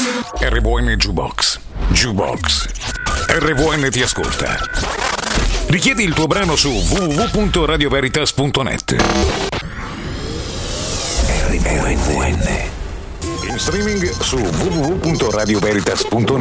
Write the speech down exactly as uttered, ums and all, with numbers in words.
R V N Jukebox. Jukebox. R V N ti ascolta. Richiedi il tuo brano su w w w punto radio veritas punto net. R V N. In streaming su w w w punto radio veritas punto net.